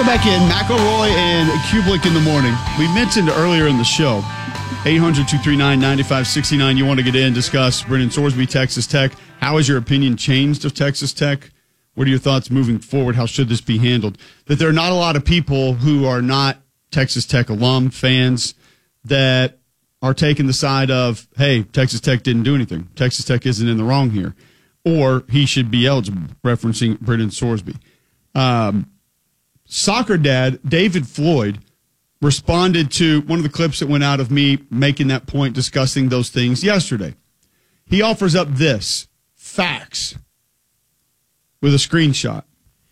Back in McElroy and Kublik in the morning. We mentioned earlier in the show, 800-239-9569. You want to get in, discuss Brendan Sorsby, Texas Tech. How has your opinion changed of Texas Tech? What are your thoughts moving forward? How should this be handled? That there are not a lot of people who are not Texas Tech alum fans that are taking the side of, hey, Texas Tech didn't do anything. Texas Tech isn't in the wrong here. Or he should be eligible, referencing Brendan Sorsby. Soccer dad David Floyd responded to one of the clips that went out of me making that point, discussing those things yesterday. He offers up this, facts, with a screenshot.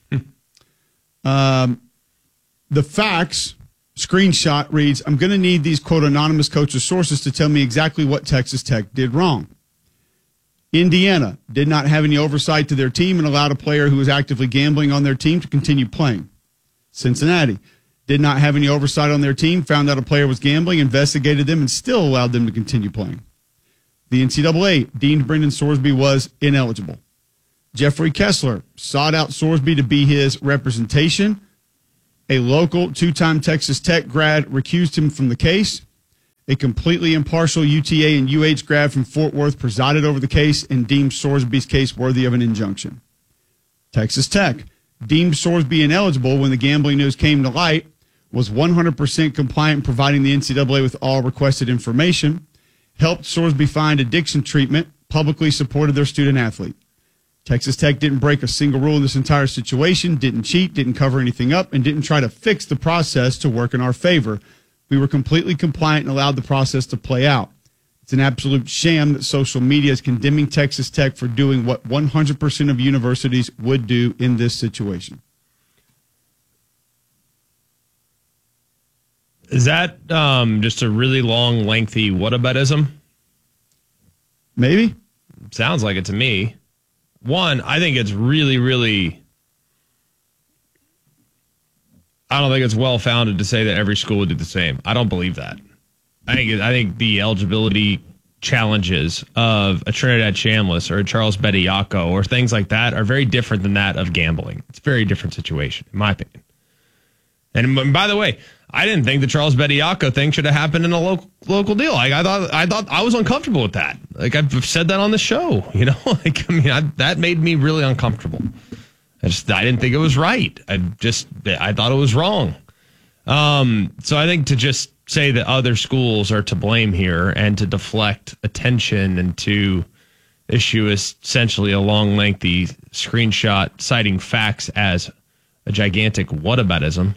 The facts screenshot reads, I'm going to need these, quote, anonymous coaches' sources to tell me exactly what Texas Tech did wrong. Indiana did not have any oversight to their team and allowed a player who was actively gambling on their team to continue playing. Cincinnati did not have any oversight on their team, found out a player was gambling, investigated them, and still allowed them to continue playing. The NCAA deemed Brendan Sorsby was ineligible. Jeffrey Kessler sought out Sorsby to be his representation. A local two-time Texas Tech grad recused him from the case. A completely impartial UTA and UH grad from Fort Worth presided over the case and deemed Sorsby's case worthy of an injunction. Texas Tech deemed Sorsby ineligible when the gambling news came to light, was 100% compliant in providing the NCAA with all requested information, helped Sorsby find addiction treatment, publicly supported their student athlete. Texas Tech didn't break a single rule in this entire situation, didn't cheat, didn't cover anything up, and didn't try to fix the process to work in our favor. We were completely compliant and allowed the process to play out. It's an absolute sham that social media is condemning Texas Tech for doing what 100% of universities would do in this situation. Is that just a really long, lengthy whataboutism? Maybe. Sounds like it to me. One, I think it's really, really... I don't think it's well-founded to say that every school would do the same. I don't believe that. I think the eligibility challenges of a Trinidad Chambliss or a Charles Bediako or things like that are very different than that of gambling. It's a very different situation, in my opinion. And by the way, I didn't think the Charles Bediako thing should have happened in a local deal. Like I thought I was uncomfortable with that. Like I've said that on the show. You know, that made me really uncomfortable. I didn't think it was right. I thought it was wrong. So I think to just say that other schools are to blame here and to deflect attention and to issue essentially a long, lengthy screenshot citing facts as a gigantic whataboutism,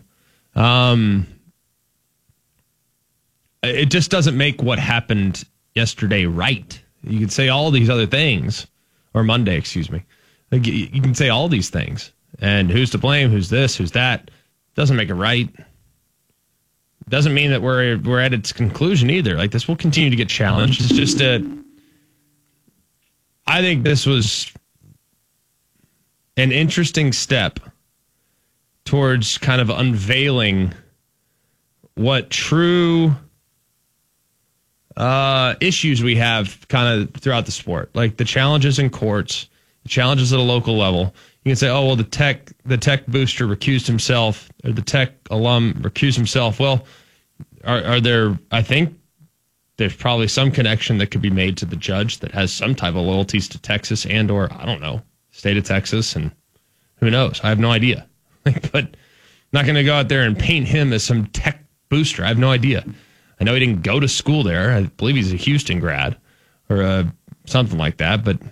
it just doesn't make what happened yesterday right. You could say all these other things, or Monday, excuse me. Like, you can say all these things, and who's to blame, who's this, who's that. Doesn't make it right. Doesn't mean that we're at its conclusion either. Like, this will continue to get challenged. It's just I think this was an interesting step towards kind of unveiling what true issues we have kind of throughout the sport, like the challenges in courts, the challenges at a local level. You can say, oh, well, the tech booster recused himself, or the tech alum recused himself. Well, are there, I think there's probably some connection that could be made to the judge that has some type of loyalties to Texas and or, I don't know, state of Texas, and who knows? I have no idea. But I'm not going to go out there and paint him as some tech booster. I have no idea. I know he didn't go to school there. I believe he's a Houston grad or something like that, but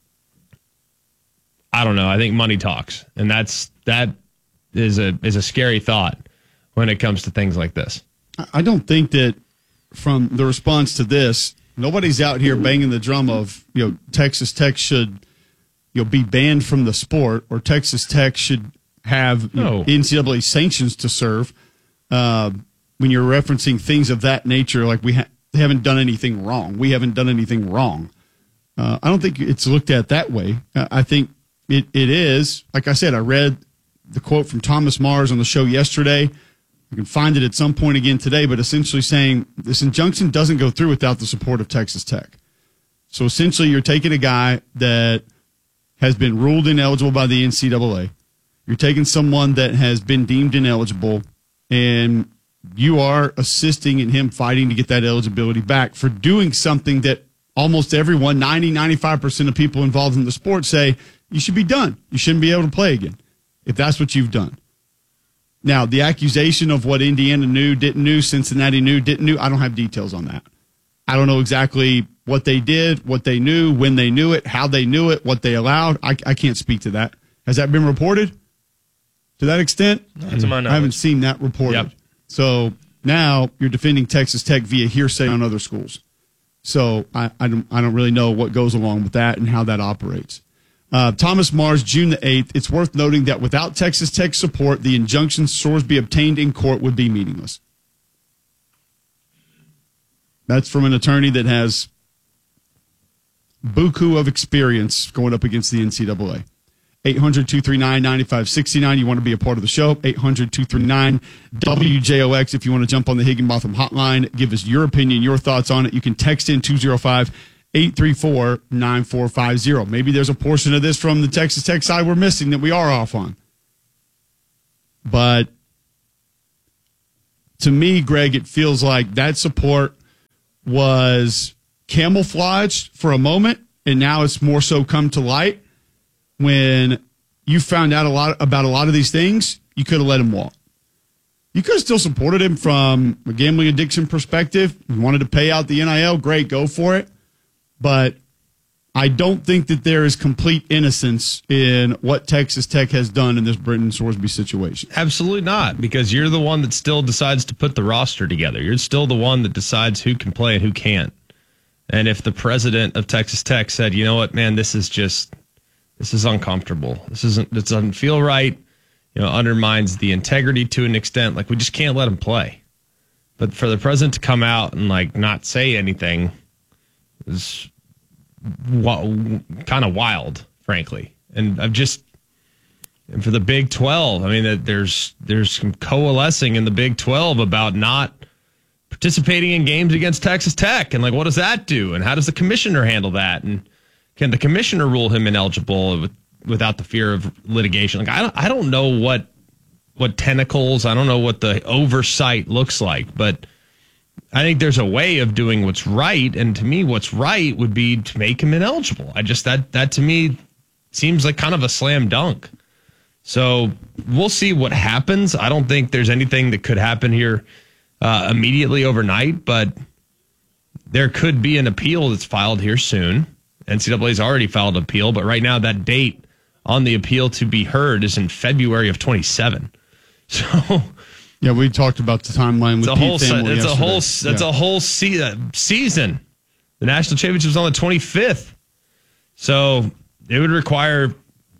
I don't know. I think money talks, and that is a scary thought when it comes to things like this. I don't think that from the response to this, nobody's out here banging the drum of, Texas Tech should, be banned from the sport, or Texas Tech should have NCAA sanctions to serve. When you're referencing things of that nature, like they haven't done anything wrong. We haven't done anything wrong. I don't think it's looked at that way. I think it is. Like I said, I read the quote from Thomas Mars on the show yesterday. I can find it at some point again today, but essentially saying this injunction doesn't go through without the support of Texas Tech. So essentially you're taking a guy that has been ruled ineligible by the NCAA. You're taking someone that has been deemed ineligible, and you are assisting in him fighting to get that eligibility back for doing something that almost everyone, 95% of people involved in the sport say you should be done. You shouldn't be able to play again if that's what you've done. Now, the accusation of what Indiana knew, didn't know, Cincinnati knew, didn't know, I don't have details on that. I don't know exactly what they did, what they knew, when they knew it, how they knew it, what they allowed. I can't speak to that. Has that been reported to that extent? Not to my knowledge. I haven't seen that reported. Yep. So now you're defending Texas Tech via hearsay on other schools. So I don't really know what goes along with that and how that operates. Thomas Mars, June the 8th. It's worth noting that without Texas Tech support, the injunction Sorsby obtained in court would be meaningless. That's from an attorney that has buku of experience going up against the NCAA. 800-239-9569. You want to be a part of the show. 800-239-WJOX. If you want to jump on the Higginbotham hotline, give us your opinion, your thoughts on it. You can text in 205-834-9450. Maybe there's a portion of this from the Texas Tech side we're missing that we are off on. But to me, Greg, it feels like that support was camouflaged for a moment, and now it's more so come to light. When you found out about a lot of these things, you could have let him walk. You could have still supported him from a gambling addiction perspective. You wanted to pay out the NIL, great, go for it. But I don't think that there is complete innocence in what Texas Tech has done in this Brendan Sorsby situation. Absolutely not, because you're the one that still decides to put the roster together. You're still the one that decides who can play and who can't. And if the president of Texas Tech said, you know what, man, this is uncomfortable. This doesn't feel right. Undermines the integrity to an extent. Like, we just can't let him play. But for the president to come out and not say anything is kind of wild, frankly. And for the Big 12, I mean, there's some coalescing in the Big 12 about not participating in games against Texas Tech. And what does that do? And how does the commissioner handle that? And can the commissioner rule him ineligible without the fear of litigation? I don't know what tentacles, I don't know what the oversight looks like, but I think there's a way of doing what's right, and to me, what's right would be to make him ineligible. That to me seems like kind of a slam dunk. So we'll see what happens. I don't think there's anything that could happen here immediately overnight, but there could be an appeal that's filed here soon. NCAA's already filed an appeal, but right now that date on the appeal to be heard is in February of 27. So yeah, we talked about the timeline with Pete Thamel yesterday. That's a whole season. The national championship is on the 25th. So it would require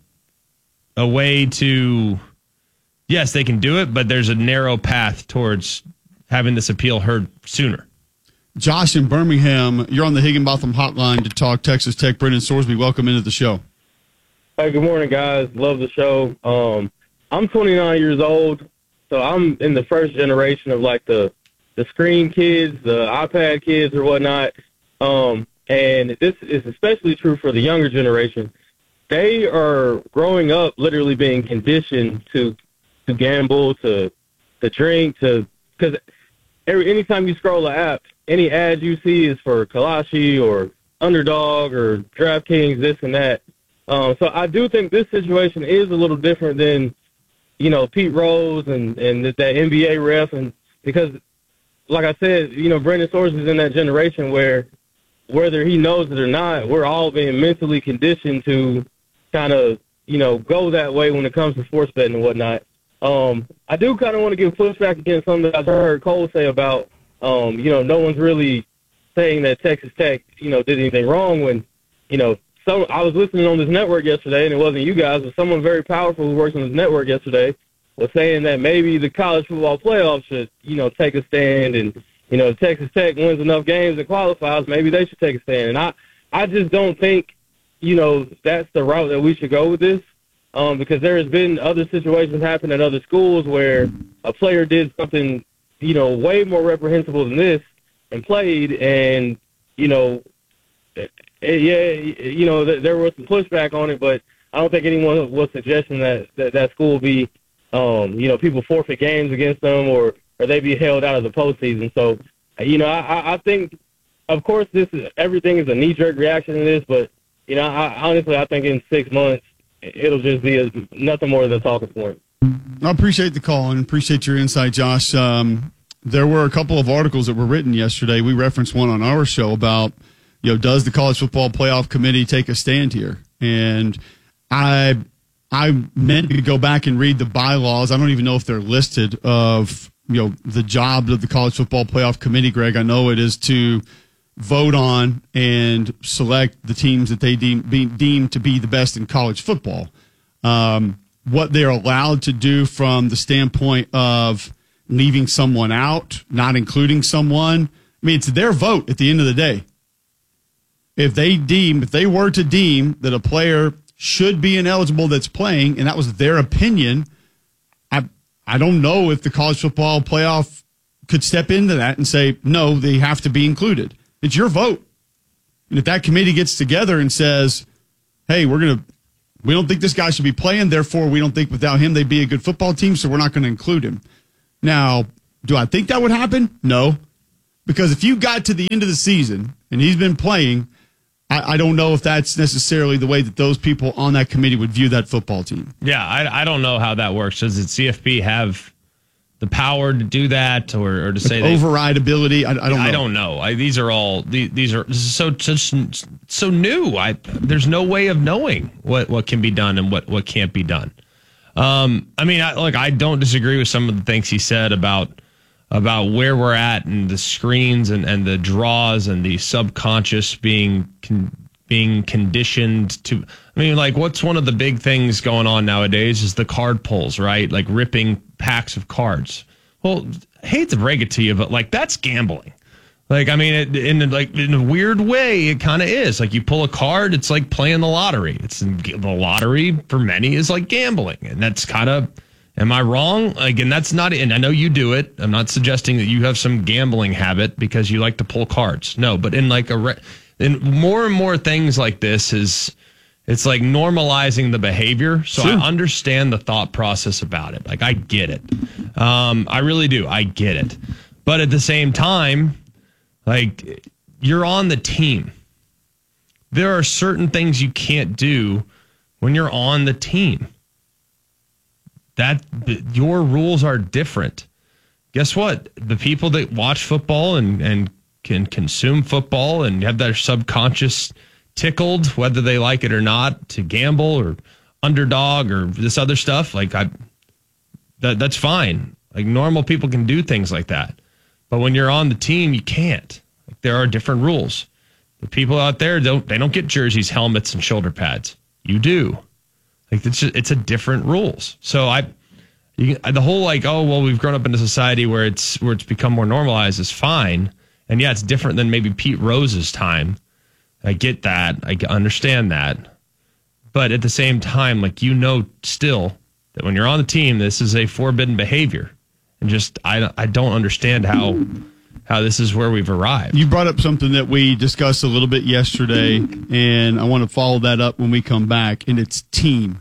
a way to, yes, they can do it, but there's a narrow path towards having this appeal heard sooner. Josh in Birmingham, you're on the Higginbotham hotline to talk Texas Tech. Brendan Sorsby, welcome into the show. Hey, good morning, guys. Love the show. I'm 29 years old, so I'm in the first generation of the screen kids, the iPad kids or whatnot. And this is especially true for the younger generation. They are growing up literally being conditioned to gamble, to drink, because anytime you scroll an app, any ad you see is for Kalashi or Underdog or DraftKings, this and that. So I do think this situation is a little different than, Pete Rose and that NBA ref. And because, like I said, Brendan Sorsby is in that generation where whether he knows it or not, we're all being mentally conditioned to kind of, go that way when it comes to sports betting and whatnot. I do kind of want to give pushback against something that I heard Cole say about, no one's really saying that Texas Tech, did anything wrong when, I was listening on this network yesterday, and it wasn't you guys, but someone very powerful who works on this network yesterday was saying that maybe the college football playoff should, take a stand, and, if Texas Tech wins enough games and qualifies, maybe they should take a stand. And I just don't think, that's the route that we should go with this. Because there has been other situations happen at other schools where a player did something, way more reprehensible than this and played, and, there was some pushback on it, but I don't think anyone was suggesting that school will be, people forfeit games against them or they be held out of the postseason. So, I think, of course, everything is a knee-jerk reaction to this, but, I think in 6 months, it'll just be nothing more than a talking point. I appreciate the call and appreciate your insight, Josh. There were a couple of articles that were written yesterday. We referenced one on our show about, does the College Football Playoff Committee take a stand here? And I meant to go back and read the bylaws. I don't even know if they're listed of, the job of the College Football Playoff Committee, Greg. I know it is to vote on and select the teams that they deem to be the best in college football. What they're allowed to do from the standpoint of leaving someone out, not including someone, I mean, it's their vote at the end of the day. If they were to deem that a player should be ineligible that's playing, and that was their opinion, I don't know if the College Football Playoff could step into that and say, no, they have to be included. It's your vote. And if that committee gets together and says, hey, we don't think this guy should be playing, therefore we don't think without him they'd be a good football team, so we're not going to include him. Now, do I think that would happen? No. Because if you got to the end of the season and he's been playing, I don't know if that's necessarily the way that those people on that committee would view that football team. Yeah, I don't know how that works. Does the CFP have the power to do that or to say override ability? I don't know. I don't know. These are so new. There's no way of knowing what can be done and what can't be done. I don't disagree with some of the things he said about where we're at and the screens and the draws and the subconscious being conditioned to. What's one of the big things going on nowadays is the card pulls, right? Like ripping packs of cards. Well, I hate to break it to you, but that's gambling. In a weird way, it kind of is. Like you pull a card, it's like playing the lottery. The lottery for many is like gambling, and that's kind of. Am I wrong? And that's not. And I know you do it. I'm not suggesting that you have some gambling habit because you like to pull cards. No, but in in more and more things like this it's like normalizing the behavior. So sure. I understand the thought process about it. I get it. I really do. I get it. But at the same time, you're on the team. There are certain things you can't do when you're on the team. That your rules are different. Guess what? The people that watch football and can consume football and have their subconscious tickled, whether they like it or not, to gamble or underdog or this other stuff, that's fine. Normal people can do things like that. But when you're on the team, you can't. There are different rules. The people out there don't get jerseys, helmets, and shoulder pads. You do. It's a different rules. So the whole we've grown up in a society where it's become more normalized is fine. And yeah, it's different than maybe Pete Rose's time. I get that. I understand that. But at the same time, still that when you're on the team, this is a forbidden behavior. And I don't understand how this is where we've arrived. You brought up something that we discussed a little bit yesterday, and I want to follow that up when we come back, and it's team.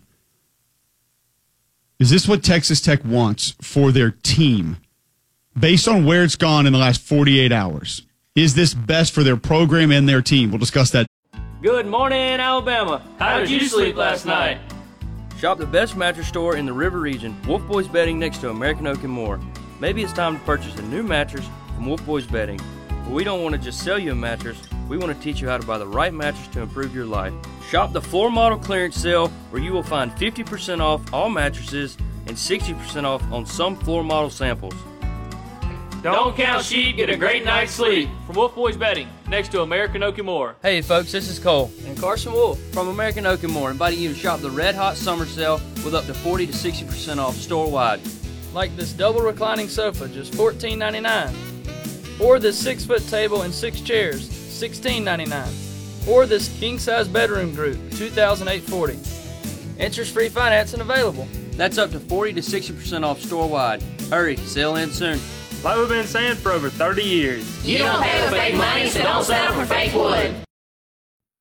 Is this what Texas Tech wants for their team? Based on where it's gone in the last 48 hours, is this best for their program and their team? We'll discuss that. Good morning, Alabama. How did you sleep last night? Shop the best mattress store in the River region, Wolf Boys Bedding next to American Oak and more. Maybe it's time to purchase a new mattress from Wolf Boys Bedding. But we don't want to just sell you a mattress. We want to teach you how to buy the right mattress to improve your life. Shop the floor model clearance sale where you will find 50% off all mattresses and 60% off on some floor model samples. Don't count sheep, get a great night's sleep. From Wolf Boys Bedding, next to American Oak and More. Hey folks, this is Cole and Carson Wolf from American Oak and More, inviting you to shop the Red Hot Summer Sale with up to 40 to 60% off store-wide. Like this double reclining sofa, just $14.99. Or this 6-foot table and 6 chairs, $16.99. Or this king-size bedroom group, $2,840. Interest-free financing available. That's up to 40 to 60% off store-wide. Hurry, sale ends soon. Like we've been saying for over 30 years. You don't pay with fake money, so don't settle for fake wood.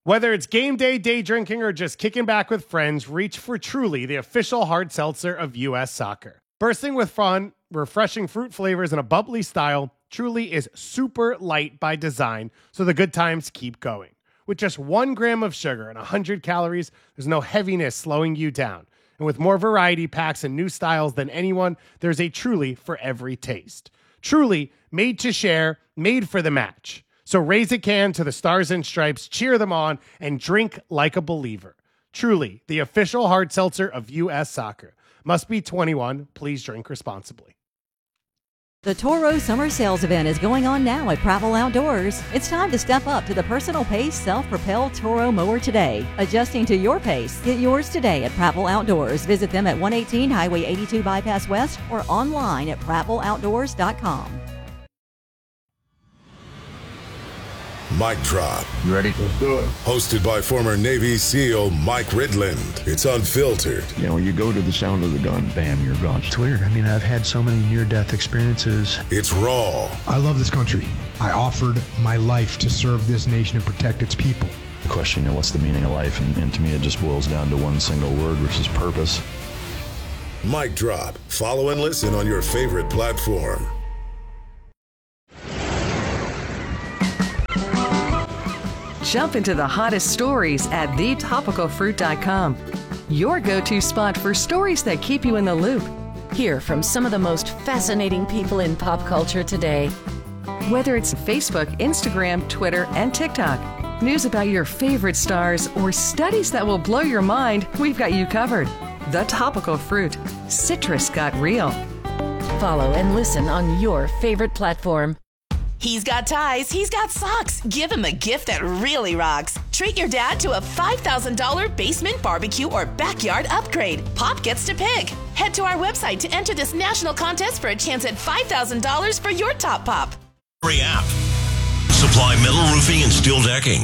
Whether it's game day, day drinking, or just kicking back with friends, reach for Truly, the official hard seltzer of U.S. Soccer. Bursting with fun, refreshing fruit flavors, and a bubbly style, Truly is super light by design, so the good times keep going. With just 1 gram of sugar and 100 calories, there's no heaviness slowing you down. And with more variety packs and new styles than anyone, there's a Truly for every taste. Truly, made to share, made for the match. So raise a can to the Stars and Stripes, cheer them on, and drink like a believer. Truly, the official hard seltzer of U.S. Soccer. Must be 21. Please drink responsibly. The Toro Summer Sales Event is going on now at Prattville Outdoors. It's time to step up to the personal pace self-propelled Toro mower today. Adjusting to your pace, get yours today at Prattville Outdoors. Visit them at 118 Highway 82 Bypass West or online at prattvilleoutdoors.com. Mic Drop. You ready? Let's do it. Hosted by former Navy SEAL Mike Ridland. It's unfiltered. You know, when you go to the sound of the gun, bam, you're gone. It's weird. I mean, I've had so many near-death experiences. It's raw. I love this country. I offered my life to serve this nation and protect its people. The question, what's the meaning of life? And to me, it just boils down to one single word, which is purpose. Mic Drop. Follow and listen on your favorite platform. Jump into the hottest stories at thetopicalfruit.com. Your go-to spot for stories that keep you in the loop. Hear from some of the most fascinating people in pop culture today. Whether it's Facebook, Instagram, Twitter, and TikTok, news about your favorite stars, or studies that will blow your mind, we've got you covered. The Topical Fruit. Citrus got real. Follow and listen on your favorite platform. He's got ties, he's got socks. Give him a gift that really rocks. Treat your dad to a $5,000 basement barbecue or backyard upgrade. Pop gets to pick. Head to our website to enter this national contest for a chance at $5,000 for your top pop. Free app. Supply metal roofing and steel decking.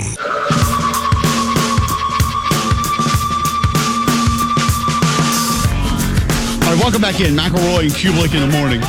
All right, welcome back in. McElroy and Kubelik in the morning.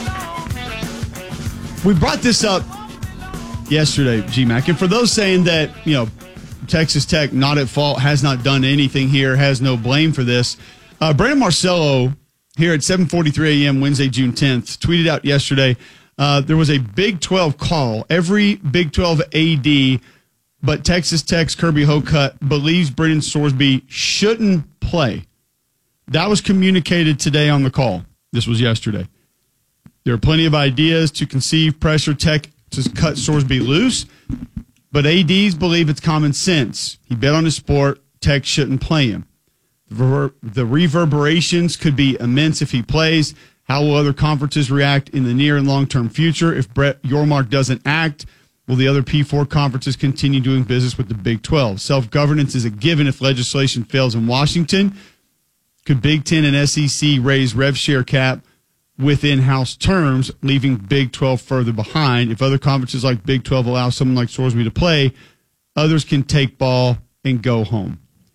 We brought this up yesterday, GMAC, and for those saying that, Texas Tech not at fault, has not done anything here, has no blame for this, Brandon Marcello here at 7:43 a.m. Wednesday, June 10th, tweeted out yesterday, there was a Big 12 call. Every Big 12 AD, but Texas Tech's Kirby Hocutt believes Brennan Sorsby shouldn't play. That was communicated today on the call. This was yesterday. There are plenty of ideas to conceive pressure Tech to cut Sorsby loose, but ADs believe it's common sense. He bet on his sport. Tech shouldn't play him. The reverberations could be immense if he plays. How will other conferences react in the near and long-term future? If Brett Yormark doesn't act, will the other P4 conferences continue doing business with the Big 12? Self-governance is a given if legislation fails in Washington. Could Big 10 and SEC raise rev share cap within house terms, leaving Big 12 further behind? If other conferences like Big 12 allow someone like Sorsby to play, others can take ball and go home.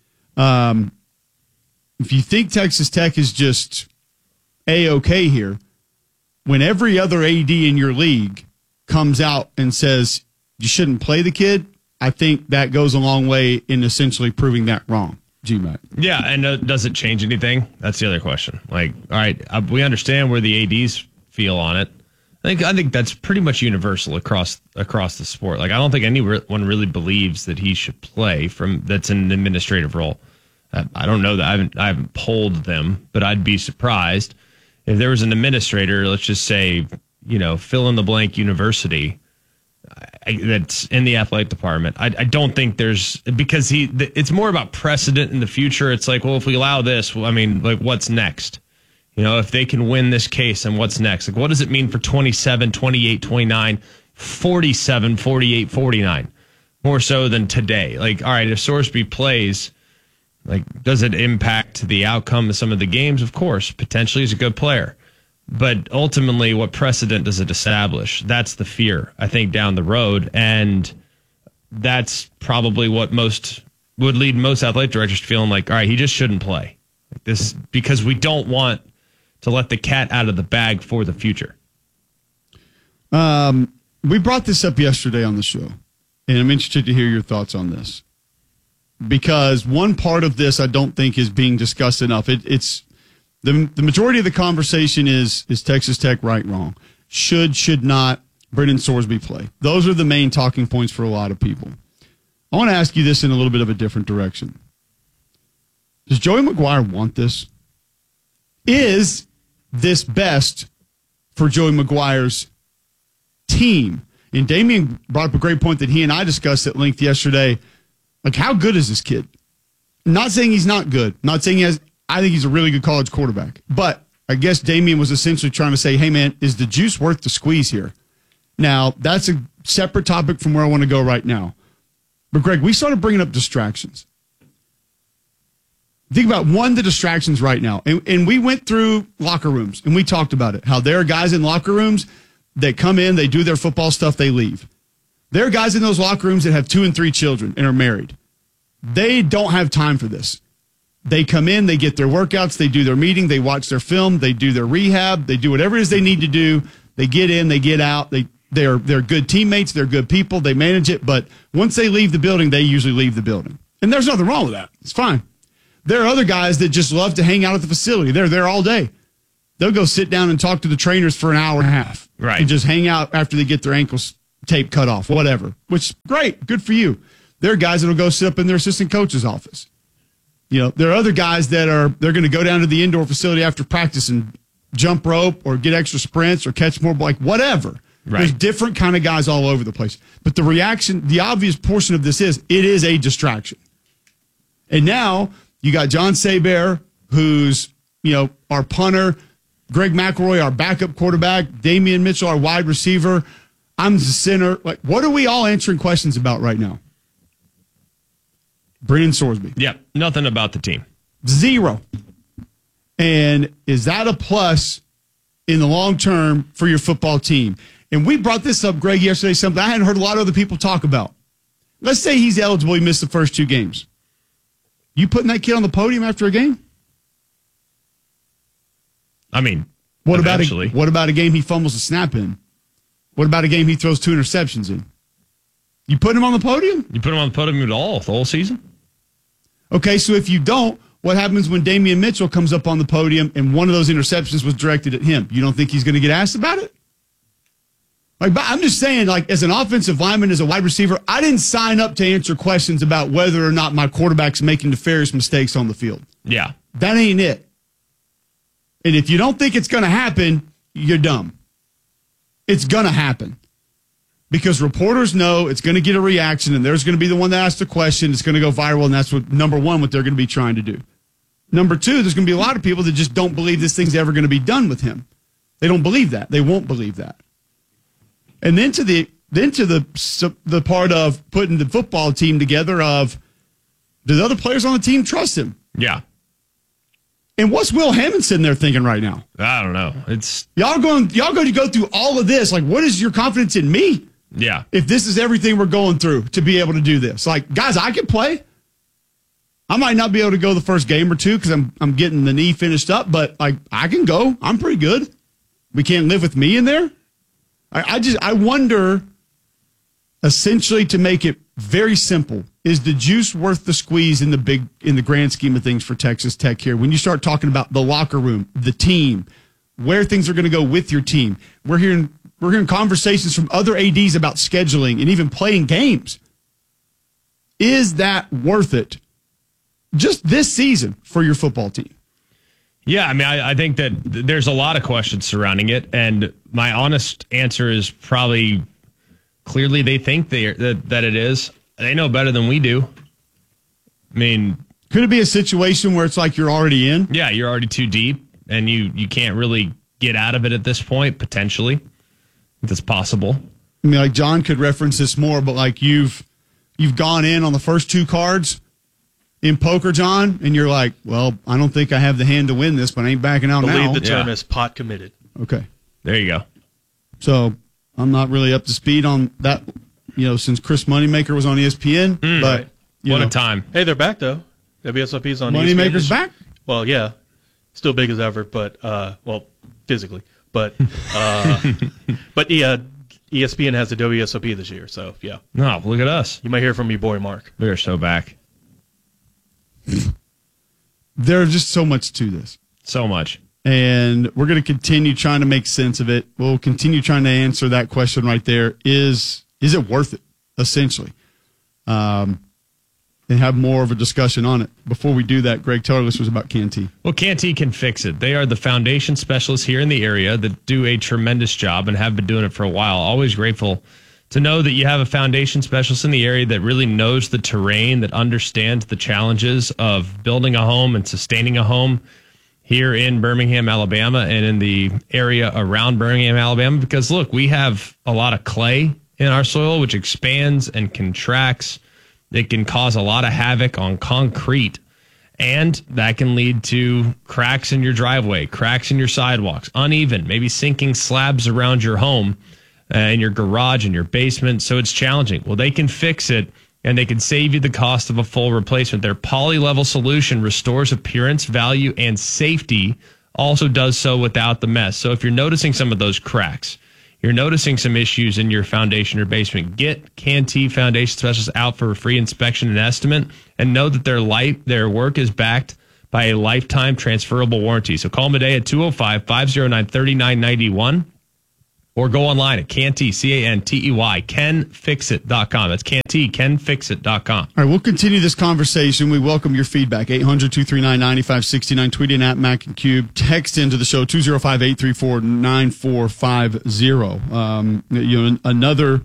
If you think Texas Tech is just A-okay here, when every other AD in your league comes out and says you shouldn't play the kid, I think that goes a long way in essentially proving that wrong. GMAC. Yeah, and does it change anything? That's the other question. All right, we understand where the ADs feel on it. I think that's pretty much universal across the sport. I don't think anyone really believes that he should play that's in an administrative role. I don't know that I haven't polled them, but I'd be surprised if there was an administrator, let's just say, fill in the blank university that's in the athletic department. I don't think because it's more about precedent in the future. It's if we allow this, what's next? If they can win this case, and what's next? What does it mean for 27, 28, 29, 47, 48, 49? More so than today. All right, if Sorsby plays, does it impact the outcome of some of the games? Of course, potentially he's a good player. But ultimately, what precedent does it establish? That's the fear, I think, down the road. And that's probably what would lead most athletic directors to feeling all right, he just shouldn't play. This, because we don't want to let the cat out of the bag for the future. We brought this up yesterday on the show, and I'm interested to hear your thoughts on this. because one part of this I don't think is being discussed enough. It's the majority of the conversation is Texas Tech right, wrong, should not Brennan Sorsby play. Those are the main talking points for a lot of people. I want to ask you this in a little bit of a different direction. Does Joey McGuire want this? Is this best for Joey McGuire's team? And Damian brought up a great point that he and I discussed at length yesterday. Like, how good is this kid? Not saying he's not good. Not saying he has. I think he's a really good college quarterback. But I guess Damian was essentially trying to say, hey, man, is the juice worth the squeeze here? Now, that's a separate topic from where I want to go right now. But, Greg, we started bringing up distractions. Think about the distractions right now. And we went through locker rooms, and we talked about it, how there are guys in locker rooms that come in, they do their football stuff, they leave. There are guys in those locker rooms that have 2 and 3 children and are married. They don't have time for this. They come in, they get their workouts, they do their meeting, they watch their film, they do their rehab, they do whatever it is they need to do. They get in, they get out, they're good teammates, they're good people, they manage it, but once they leave the building, they usually leave the building. And there's nothing wrong with that. It's fine. There are other guys that just love to hang out at the facility. They're there all day. They'll go sit down and talk to the trainers for an hour and a half. Right. And just hang out after they get their ankles tape cut off, whatever, which great. Good for you. There are guys that will go sit up in their assistant coach's office. You know, there are other guys that they're going to go down to the indoor facility after practice and jump rope or get extra sprints or catch more, like whatever. Right. There's different kind of guys all over the place. But the obvious portion of this is it is a distraction. And now you got John Seabear, who's, our punter, Greg McElroy, our backup quarterback, Damian Mitchell, our wide receiver. I'm the center. Like, what are we all answering questions about right now? Brennan Sorsby. Yeah, nothing about the team. 0. And is that a plus in the long term for your football team? And we brought this up, Greg, yesterday, something I hadn't heard a lot of other people talk about. Let's say he's eligible, he missed the first 2 games. You putting that kid on the podium after a game? I mean, what about a game he fumbles a snap in? What about a game he throws 2 interceptions in? You put him on the podium? You put him on the podium at all, the whole season? Okay, so if you don't, what happens when Damian Mitchell comes up on the podium and one of those interceptions was directed at him? You don't think he's going to get asked about it? Like, I'm just saying, like, as an offensive lineman, as a wide receiver, I didn't sign up to answer questions about whether or not my quarterback's making nefarious mistakes on the field. Yeah. That ain't it. And if you don't think it's going to happen, you're dumb. It's going to happen. Because reporters know it's going to get a reaction, and there's going to be the one that asks the question. It's going to go viral, and that's what, number one, what they're going to be trying to do. Number 2, there's going to be a lot of people that just don't believe this thing's ever going to be done with him. They don't believe that. They won't believe that. And then to the part of putting the football team together of, do the other players on the team trust him? Yeah. And what's Will Hammond sitting there thinking right now? I don't know. It's y'all going to go through all of this. Like, what is your confidence in me? Yeah. If this is everything we're going through to be able to do this, like, guys, I can play. I might not be able to go the first game or 2 because I'm getting the knee finished up, but like, I can go. I'm pretty good. We can't live with me in there. I wonder, essentially, to make it very simple, is the juice worth the squeeze in the grand scheme of things for Texas Tech here? When you start talking about the locker room, the team, where things are going to go with your team, we're hearing conversations from other ADs about scheduling and even playing games. Is that worth it just this season for your football team? Yeah, I mean, I think that there's a lot of questions surrounding it, and my honest answer is probably clearly they think that it is. They know better than we do. I mean, could it be a situation where it's like you're already in? Yeah, you're already too deep, and you can't really get out of it at this point, potentially. That's possible. I mean, like, John could reference this more, but like you've gone in on the first 2 cards in poker, John, and you're like, well, I don't think I have the hand to win this, but I ain't backing out now. I believe the term is pot committed. Okay. There you go. So I'm not really up to speed on that, since Chris Moneymaker was on ESPN. But what a time. Hey, they're back, though. WSOP's on Moneymaker's ESPN. back? Well, yeah. Still big as ever, but, physically. But ESPN has the WSOP this year, so, yeah. No, look at us. You might hear from your boy, Mark. We are so back. There's just so much to this. So much. And we're going to continue trying to make sense of it. We'll continue trying to answer that question right there. Is it worth it, essentially? And have more of a discussion on it. Before we do that, Greg, tell our listeners about Canty. Well, Canty can fix it. They are the foundation specialists here in the area that do a tremendous job and have been doing it for a while. Always grateful to know that you have a foundation specialist in the area that really knows the terrain, that understands the challenges of building a home and sustaining a home here in Birmingham, Alabama, and in the area around Birmingham, Alabama. Because, look, we have a lot of clay in our soil, which expands and contracts. It can cause a lot of havoc on concrete, and that can lead to cracks in your driveway, cracks in your sidewalks, uneven, maybe sinking slabs around your home, in your garage, in your basement. So it's challenging. Well, they can fix it, and they can save you the cost of a full replacement. Their poly-level solution restores appearance, value, and safety, also does so without the mess. So if you're noticing some of those cracks, you're noticing some issues in your foundation or basement, get Canty Foundation Specialists out for a free inspection and estimate, and know that their work is backed by a lifetime transferable warranty. So call them today at 205-509-3991 or go online at Canty, Cantey, canfixit.com. That's Canty, canfixit.com. All right, we'll continue this conversation. We welcome your feedback. 800-239-9569. Tweet in at Mac and Cube. Text into the show, 205-834-9450. Another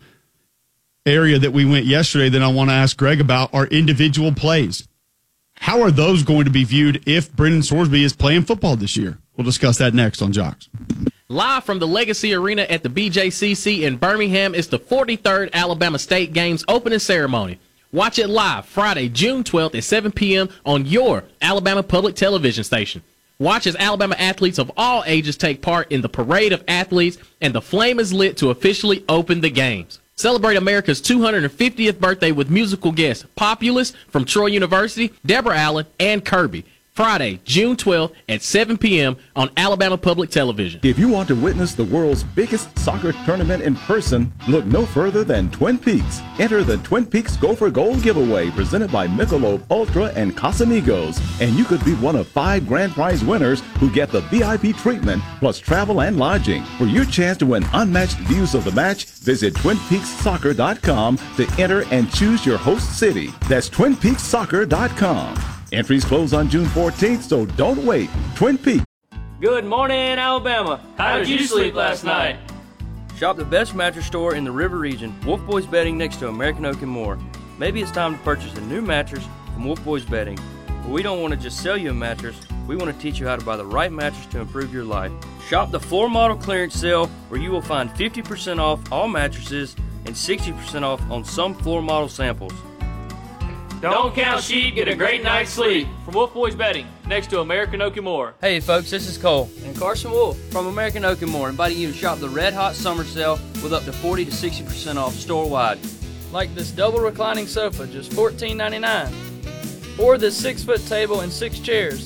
area that we went yesterday that I want to ask Greg about are individual plays. How are those going to be viewed if Brendan Sorsby is playing football this year? We'll discuss that next on Jocks. Live from the Legacy Arena at the BJCC in Birmingham is the 43rd Alabama State Games opening ceremony. Watch it live Friday, June 12th at 7 p.m. on your Alabama Public Television station. Watch as Alabama athletes of all ages take part in the parade of athletes, and the flame is lit to officially open the games. Celebrate America's 250th birthday with musical guests Populous from Troy University, Deborah Allen, and Kirby. Friday, June 12th at 7 p.m. on Alabama Public Television. If you want to witness the world's biggest soccer tournament in person, look no further than Twin Peaks. Enter the Twin Peaks Go for Gold giveaway presented by Michelob Ultra and Casamigos, and you could be one of 5 grand prize winners who get the VIP treatment plus travel and lodging. For your chance to win unmatched views of the match, visit TwinPeaksSoccer.com to enter and choose your host city. That's TwinPeaksSoccer.com. Entries close on June 14th, so don't wait. Twin Peaks. Good morning, Alabama. How did you sleep last night? Shop the best mattress store in the River region, Wolf Boys Bedding next to American Oak and more. Maybe it's time to purchase a new mattress from Wolf Boys Bedding. But we don't want to just sell you a mattress, we want to teach you how to buy the right mattress to improve your life. Shop the floor model clearance sale where you will find 50% off all mattresses and 60% off on some floor model samples. Don't count sheep, get a great night's sleep. From Wolf Boys Bedding, next to American Oak and More. Hey folks, this is Cole and Carson Wolf from American Oak and More, inviting you to shop the Red Hot Summer Sale with up to 40 to 60% off store-wide. Like this double reclining sofa, just $14.99. Or this 6-foot table and 6 chairs,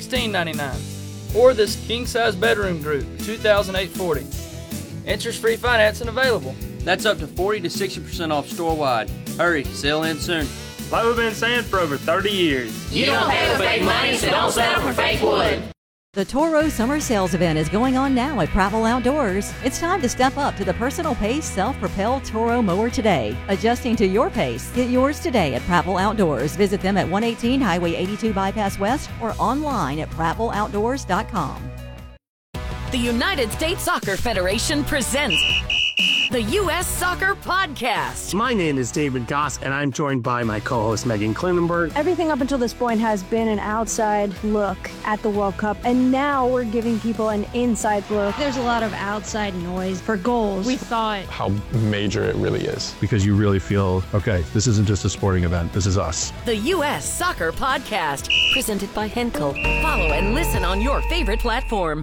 $16.99. Or this king-size bedroom group, $2,840. Interest-free financing available. That's up to 40 to 60% off store-wide. Hurry, sale ends soon. Like we've been saying for over 30 years. You don't pay with fake money, so don't settle for fake wood. The Toro Summer Sales Event is going on now at Prattville Outdoors. It's time to step up to the personal pace self-propelled Toro mower today. Adjusting to your pace, get yours today at Prattville Outdoors. Visit them at 118 Highway 82 Bypass West or online at prattvilleoutdoors.com. The United States Soccer Federation presents the U.S. Soccer Podcast. My name is David Goss, and I'm joined by my co-host Megan Klinenberg. Everything up until this point has been an outside look at the World Cup, and now we're giving people an inside look. There's a lot of outside noise for goals. We thought how major it really is. Because you really feel, okay, this isn't just a sporting event, this is us. The U.S. Soccer Podcast, presented by Henkel. Follow and listen on your favorite platform.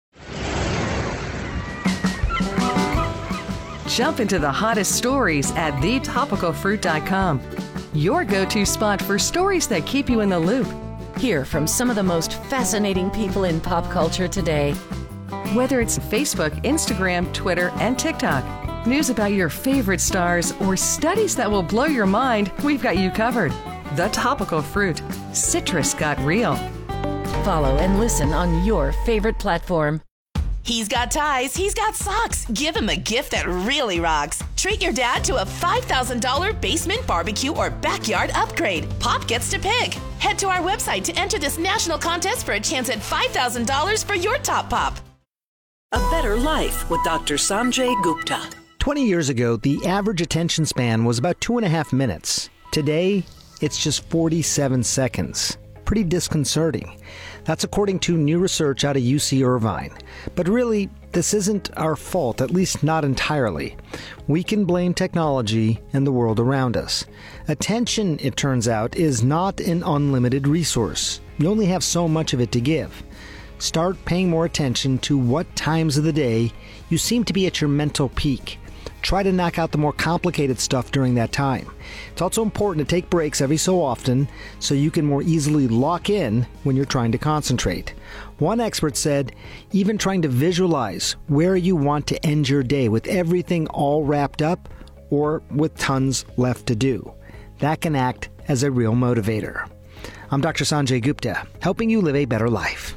Jump into the hottest stories at thetopicalfruit.com. Your go-to spot for stories that keep you in the loop. Hear from some of the most fascinating people in pop culture today. Whether it's Facebook, Instagram, Twitter, and TikTok, news about your favorite stars, or studies that will blow your mind, we've got you covered. The topical fruit. Citrus got real. Follow and listen on your favorite platform. He's got ties, he's got socks. Give him a gift that really rocks. Treat your dad to a $5,000 basement barbecue or backyard upgrade. Pop gets to pick. Head to our website to enter this national contest for a chance at $5,000 for your top pop. A better life with Dr. Sanjay Gupta. 20 years ago, the average attention span was about 2.5 minutes. Today, it's just 47 seconds. Pretty disconcerting. That's according to new research out of UC Irvine. But really, this isn't our fault, at least not entirely. We can blame technology and the world around us. Attention, it turns out, is not an unlimited resource. You only have so much of it to give. Start paying more attention to what times of the day you seem to be at your mental peak. Try to knock out the more complicated stuff during that time. It's also important to take breaks every so often so you can more easily lock in when you're trying to concentrate. One expert said, even trying to visualize where you want to end your day with everything all wrapped up or with tons left to do. That can act as a real motivator. I'm Dr. Sanjay Gupta, helping you live a better life.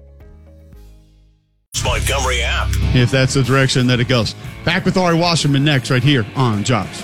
Montgomery app. If that's the direction that it goes. Back with Ari Wasserman next, right here on Jobs.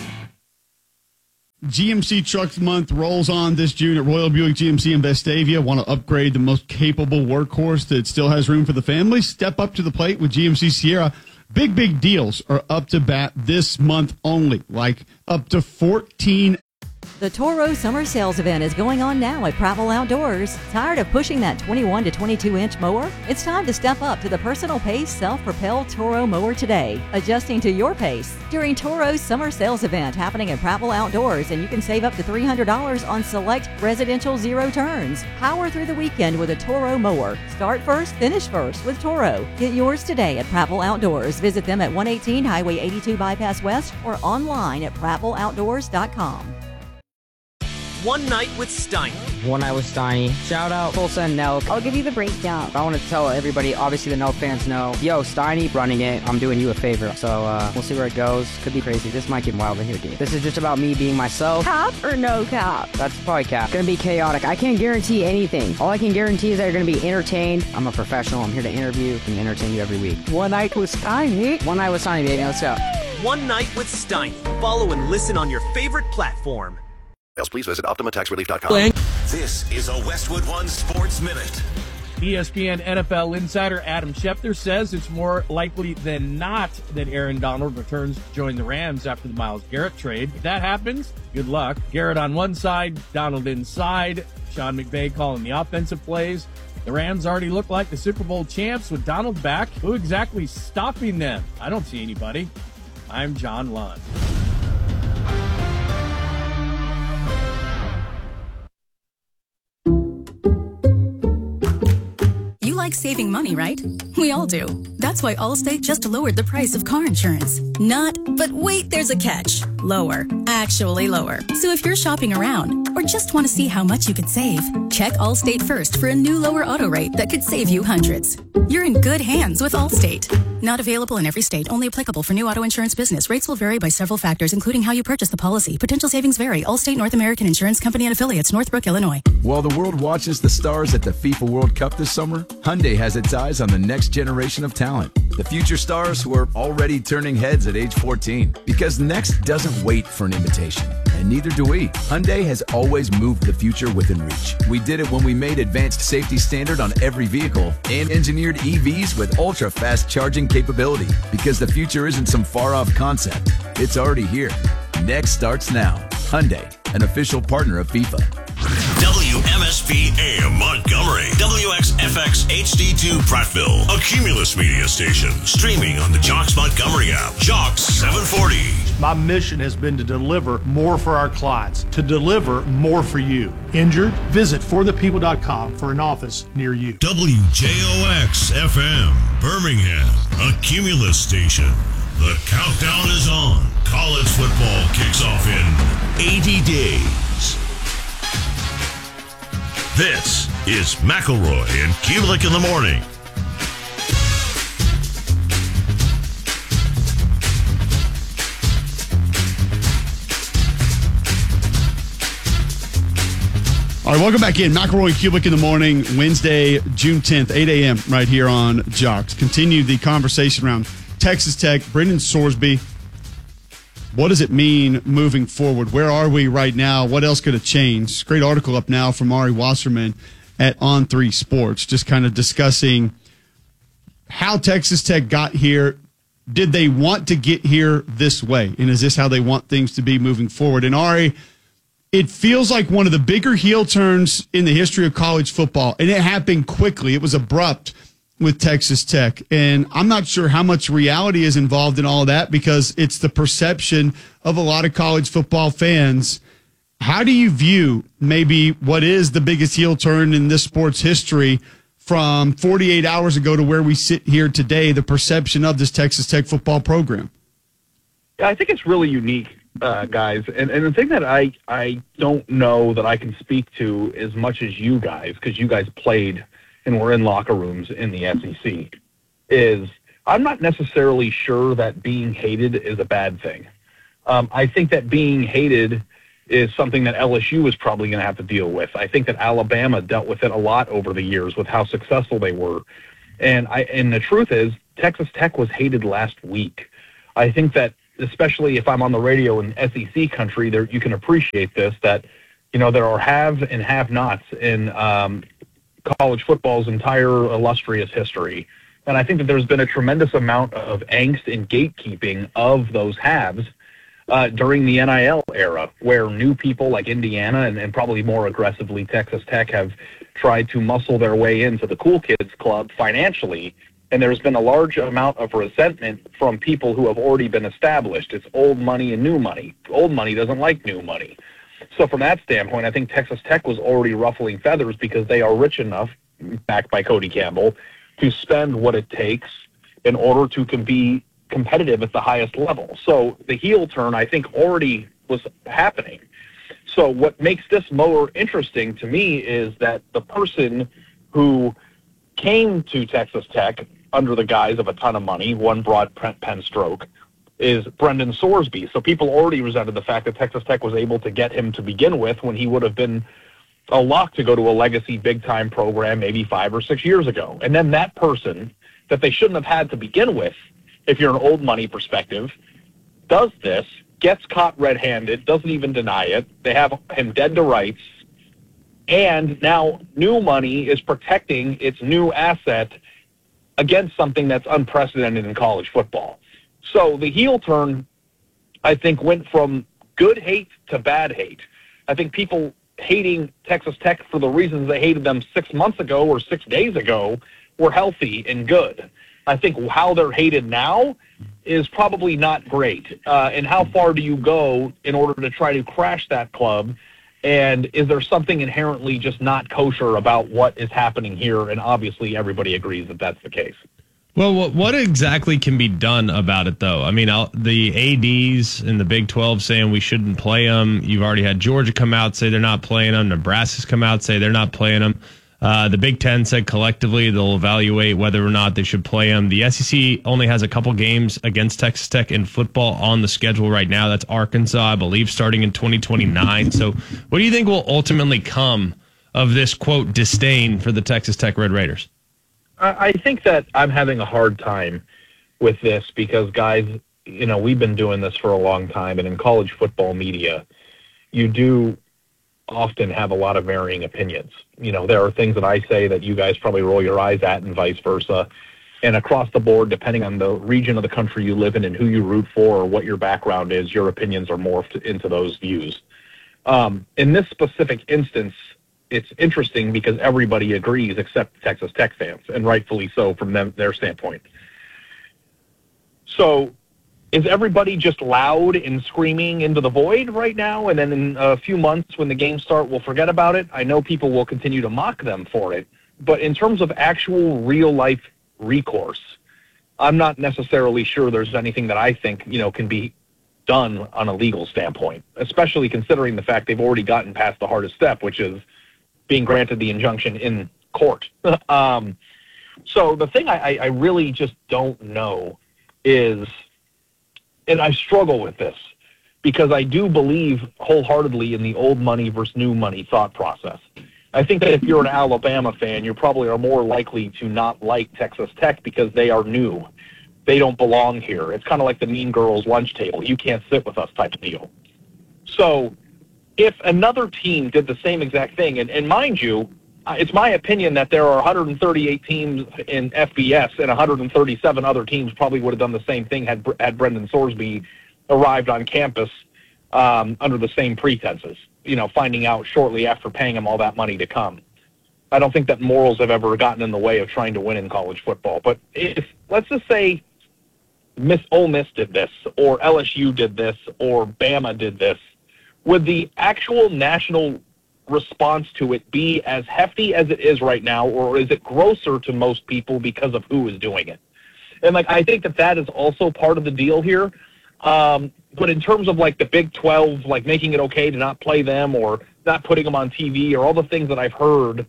GMC Trucks Month rolls on this June at Royal Buick GMC in Vestavia. Want to upgrade the most capable workhorse that still has room for the family? Step up to the plate with GMC Sierra. Big deals are up to bat this month only, like up to 14. The Toro Summer Sales Event is going on now at Prattville Outdoors. Tired of pushing that 21 to 22-inch mower? It's time to step up to the personal pace self-propelled Toro mower today, adjusting to your pace. During Toro's Summer Sales Event happening at Prattville Outdoors, and you can save up to $300 on select residential zero turns. Power through the weekend with a Toro mower. Start first, finish first with Toro. Get yours today at Prattville Outdoors. Visit them at 118 Highway 82 Bypass West or online at prattvilleoutdoors.com. One Night with Steiny. One Night with Steiny. Shout out Tulsa and Nelk. I'll give you the breakdown. I want to tell everybody, obviously the Nelk fans know, yo, Steiny running it. I'm doing you a favor. So we'll see where it goes. Could be crazy. This might get wild in here, dude. This is just about me being myself. Cap or no cap? That's probably cap. Gonna be chaotic. I can't guarantee anything. All I can guarantee is that you're gonna be entertained. I'm a professional. I'm here to interview and entertain you every week. One Night with Steiny. One Night with Steiny, baby. Let's go. One Night with Steiny. Follow and listen on your favorite platform. Please visit OptimaTaxRelief.com. This is a Westwood One Sports Minute. ESPN NFL insider Adam Schefter says it's more likely than not that Aaron Donald returns to join the Rams after the Myles Garrett trade. If that happens, good luck. Garrett on one side, Donald inside. Sean McVay calling the offensive plays. The Rams already look like the Super Bowl champs with Donald back. Who exactly is stopping them? I don't see anybody. I'm John Lund. Like saving money, right? We all do. That's why Allstate just lowered the price of car insurance. Not, but wait, there's a catch. Lower. Actually lower. So if you're shopping around or just want to see how much you could save, check Allstate first for a new lower auto rate that could save you hundreds. You're in good hands with Allstate. Not available in every state. Only applicable for new auto insurance business. Rates will vary by several factors, including how you purchase the policy. Potential savings vary. Allstate North American Insurance Company and affiliates, Northbrook, Illinois. While the world watches the stars at the FIFA World Cup this summer, Hyundai has its eyes on the next generation of talent. The future stars who are already turning heads at age 14. Because next doesn't wait for an invitation. And neither do we. Hyundai has always moved the future within reach. We did it when we made advanced safety standard on every vehicle and engineered EVs with ultra-fast charging capability. Because the future isn't some far-off concept. It's already here. Next starts now. Hyundai, an official partner of FIFA. WMSP AM Montgomery, WXFX HD2 Prattville, a Cumulus media station, streaming on the Jocks Montgomery app. Jocks 740. My mission has been to deliver more for our clients, to deliver more for you. Injured? Visit forthepeople.com for an office near you. WJOX FM, Birmingham, a Cumulus station. The countdown is on. College football kicks off in 80 days. This is McElroy and Kulik in the morning. All right, welcome back in. McElroy and Kubick in the morning, Wednesday, June 10th, 8 a.m. right here on Jocks. Continue the conversation around Texas Tech, Brendan Sorsby. What does it mean moving forward? Where are we right now? What else could have changed? Great article up now from Ari Wasserman at On3 Sports, just kind of discussing how Texas Tech got here. Did they want to get here this way? And is this how they want things to be moving forward? And Ari, it feels like one of the bigger heel turns in the history of college football, and it happened quickly. It was abrupt with Texas Tech, and I'm not sure how much reality is involved in all of that because it's the perception of a lot of college football fans. How do you view maybe what is the biggest heel turn in this sport's history from 48 hours ago to where we sit here today, the perception of this Texas Tech football program? Yeah, I think it's really unique. Guys, and the thing that I don't know that I can speak to as much as you guys, because you guys played and were in locker rooms in the SEC, is I'm not necessarily sure that being hated is a bad thing. I think that being hated is something that LSU is probably going to have to deal with. I think that Alabama dealt with it a lot over the years with how successful they were. And the truth is, Texas Tech was hated last week. I think that, especially if I'm on the radio in SEC country, there you can appreciate this, that, you know, there are have and have-nots in college football's entire illustrious history. And I think that there's been a tremendous amount of angst and gatekeeping of those haves during the NIL era, where new people like Indiana and probably more aggressively Texas Tech have tried to muscle their way into the cool kids club financially. And there's been a large amount of resentment from people who have already been established. It's old money and new money. Old money doesn't like new money. So from that standpoint, I think Texas Tech was already ruffling feathers because they are rich enough, backed by Cody Campbell, to spend what it takes in order to be competitive at the highest level. So the heel turn, I think, already was happening. So what makes this more interesting to me is that the person who came to Texas Tech under the guise of a ton of money, one broad pen stroke, is Brendan Sorsby. So people already resented the fact that Texas Tech was able to get him to begin with when he would have been a lock to go to a legacy big-time program maybe 5 or 6 years ago. And then that person that they shouldn't have had to begin with, if you're an old money perspective, does this, gets caught red-handed, doesn't even deny it. They have him dead to rights. And now new money is protecting its new asset against something that's unprecedented in college football. So the heel turn, I think, went from good hate to bad hate. I think people hating Texas Tech for the reasons they hated them 6 months ago or 6 days ago were healthy and good. I think how they're hated now is probably not great. And how far do you go in order to try to crash that club? And is there something inherently just not kosher about what is happening here? And obviously everybody agrees that that's the case. Well, what exactly can be done about it, though? I mean, the ADs in the Big 12 saying we shouldn't play them. You've already had Georgia come out, say they're not playing them. Nebraska's come out, say they're not playing them. The Big Ten said collectively they'll evaluate whether or not they should play them. The SEC only has a couple games against Texas Tech in football on the schedule right now. That's Arkansas, I believe, starting in 2029. So what do you think will ultimately come of this, quote, disdain for the Texas Tech Red Raiders? I think that I'm having a hard time with this because, guys, you know, we've been doing this for a long time, and in college football media, you do often have a lot of varying opinions. You know, there are things that I say that you guys probably roll your eyes at and vice versa. And across the board, depending on the region of the country you live in and who you root for or what your background is, your opinions are morphed into those views. In this specific instance, it's interesting because everybody agrees except Texas Tech fans, and rightfully so from their standpoint. So is everybody just loud and screaming into the void right now, and then in a few months when the games start, we'll forget about it? I know people will continue to mock them for it, but in terms of actual real-life recourse, I'm not necessarily sure there's anything that I think, you know, can be done on a legal standpoint, especially considering the fact they've already gotten past the hardest step, which is being granted the injunction in court. So the thing I really just don't know is, and I struggle with this, because I do believe wholeheartedly in the old money versus new money thought process. I think that if you're an Alabama fan, you probably are more likely to not like Texas Tech because they are new. They don't belong here. It's kind of like the Mean Girls lunch table. You can't sit with us type of deal. So if another team did the same exact thing, and mind you, it's my opinion that there are 138 teams in FBS and 137 other teams probably would have done the same thing had Brendan Sorsby arrived on campus under the same pretenses, finding out shortly after paying him all that money to come. I don't think that morals have ever gotten in the way of trying to win in college football. But if, let's just say, Ole Miss did this, or LSU did this, or Bama did this, would the actual national response to it be as hefty as it is right now, or is it grosser to most people because of who is doing it? And I think that is also part of the deal here. But in terms of the Big 12, making it okay to not play them or not putting them on TV or all the things that I've heard,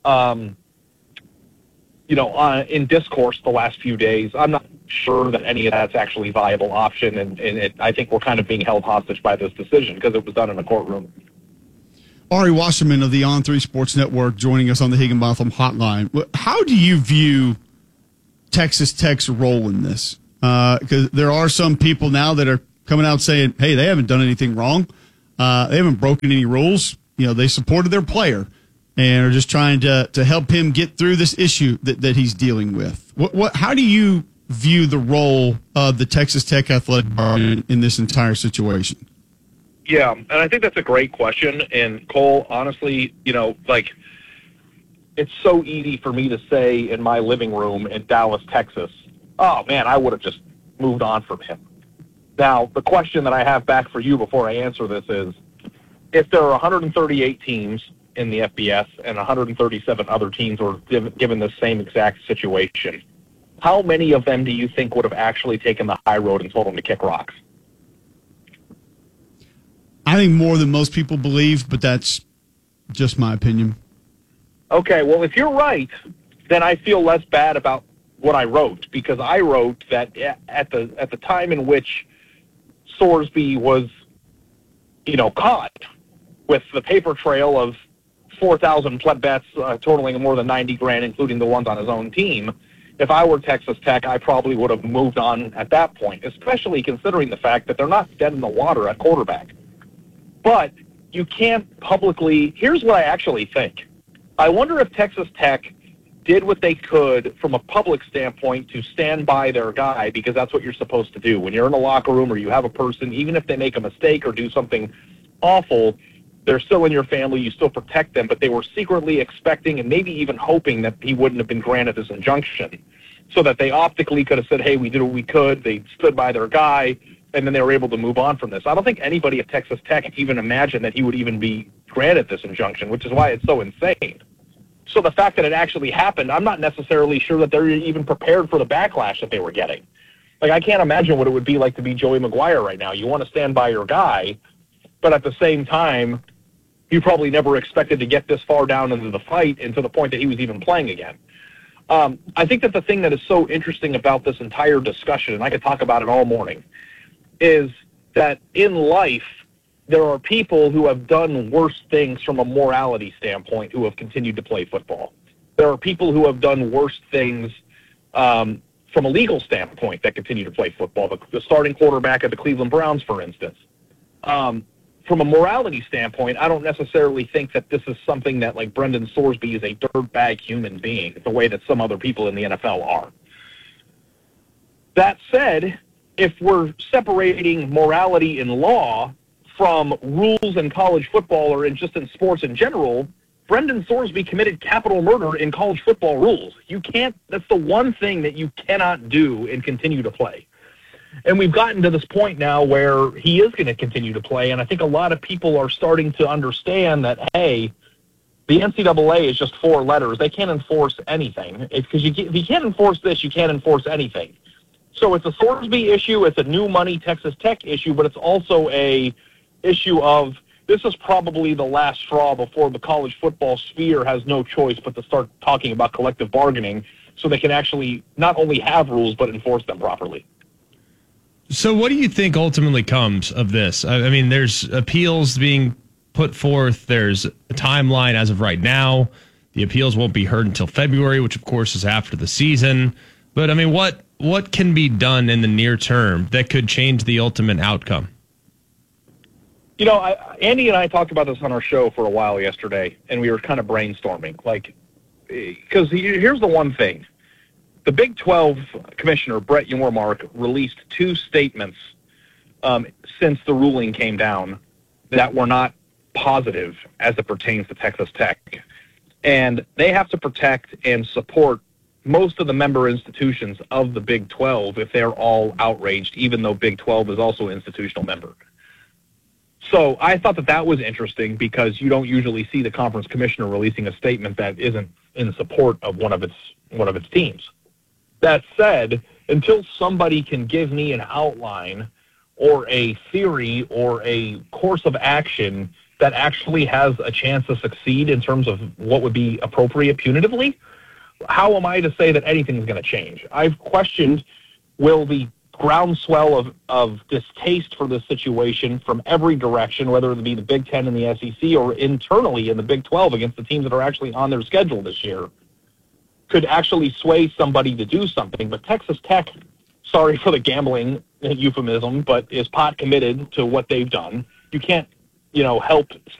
in discourse the last few days, I'm not sure that any of that's actually a viable option. And I think we're kind of being held hostage by this decision because it was done in a courtroom. Ari Wasserman of the On3 Sports Network joining us on the Higginbotham Hotline. How do you view Texas Tech's role in this? Because there are some people now that are coming out saying, hey, they haven't done anything wrong. They haven't broken any rules. They supported their player and are just trying to help him get through this issue that he's dealing with. How do you view the role of the Texas Tech athletic department in this entire situation? Yeah, and I think that's a great question. And Cole, honestly, it's so easy for me to say in my living room in Dallas, Texas, oh, man, I would have just moved on from him. Now, the question that I have back for you before I answer this is, if there are 138 teams in the FBS and 137 other teams were given the same exact situation, how many of them do you think would have actually taken the high road and told them to kick rocks? I think more than most people believe, but that's just my opinion. Okay, well, if you're right, then I feel less bad about what I wrote, because I wrote that at the time in which Sorsby was, caught with the paper trail of 4,000 pleb bets totaling more than $90,000, including the ones on his own team, if I were Texas Tech, I probably would have moved on at that point, especially considering the fact that they're not dead in the water at quarterback. But you can't publicly. Here's what I actually think. I wonder if Texas Tech did what they could from a public standpoint to stand by their guy, because that's what you're supposed to do. When you're in a locker room or you have a person, even if they make a mistake or do something awful, they're still in your family, you still protect them, but they were secretly expecting and maybe even hoping that he wouldn't have been granted this injunction, so that they optically could have said, hey, we did what we could, they stood by their guy, and then they were able to move on from this. I don't think anybody at Texas Tech even imagined that he would even be granted this injunction, which is why it's so insane. So the fact that it actually happened, I'm not necessarily sure that they're even prepared for the backlash that they were getting. I can't imagine what it would be like to be Joey Maguire right now. You want to stand by your guy, but at the same time, you probably never expected to get this far down into the fight and to the point that he was even playing again. I think that the thing that is so interesting about this entire discussion, and I could talk about it all morning, is that in life, there are people who have done worse things from a morality standpoint who have continued to play football. There are people who have done worse things from a legal standpoint that continue to play football. The starting quarterback of the Cleveland Browns, for instance. From a morality standpoint, I don't necessarily think that this is something that, Brendan Sorsby is a dirtbag human being, the way that some other people in the NFL are. That said, if we're separating morality in law from rules in college football or just in sports in general, Brendan Sorsby committed capital murder in college football rules. That's the one thing that you cannot do and continue to play. And we've gotten to this point now where he is going to continue to play, and I think a lot of people are starting to understand that, hey, the NCAA is just 4 letters. They can't enforce anything. Because if you can't enforce this, you can't enforce anything. So it's a Sorsby issue, it's a new money Texas Tech issue, but it's also a issue of this is probably the last straw before the college football sphere has no choice but to start talking about collective bargaining so they can actually not only have rules but enforce them properly. So what do you think ultimately comes of this? I mean, there's appeals being put forth. There's a timeline as of right now. The appeals won't be heard until February, which, of course, is after the season. But, I mean, what can be done in the near term that could change the ultimate outcome? You know, Andy and I talked about this on our show for a while yesterday, and we were kind of brainstorming. Because here's the one thing. The Big 12 Commissioner, Brett Yormark, released 2 statements since the ruling came down that were not positive as it pertains to Texas Tech. And they have to protect and support most of the member institutions of the Big 12 if they're all outraged, even though Big 12 is also an institutional member. So I thought that was interesting because you don't usually see the conference commissioner releasing a statement that isn't in support of one of its teams. That said, until somebody can give me an outline or a theory or a course of action that actually has a chance to succeed in terms of what would be appropriate punitively, how am I to say that anything's going to change? I've questioned, will the groundswell of distaste for this situation from every direction, whether it be the Big Ten and the SEC or internally in the Big 12 against the teams that are actually on their schedule this year, could actually sway somebody to do something. But Texas Tech, sorry for the gambling euphemism, but is pot committed to what they've done. You can't, help